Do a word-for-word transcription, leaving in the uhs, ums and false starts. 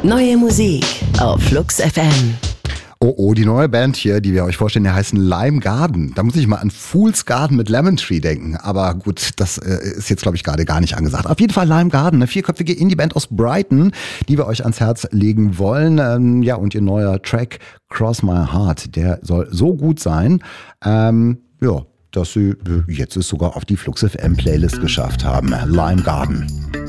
Neue Musik auf Flux F M. Oh, oh, die neue Band hier, die wir euch vorstellen, die heißen Lime Garden. Da muss ich mal an Fool's Garden mit Lemon Tree denken. Aber gut, das äh, ist jetzt, glaube ich, gerade gar nicht angesagt. Auf jeden Fall Lime Garden, eine vierköpfige Indie-Band aus Brighton, die wir euch ans Herz legen wollen. Ähm, ja, und ihr neuer Track Cross My Heart, der soll so gut sein, ähm, ja, dass sie jetzt es sogar auf die Flux F M Playlist geschafft haben. Lime Garden.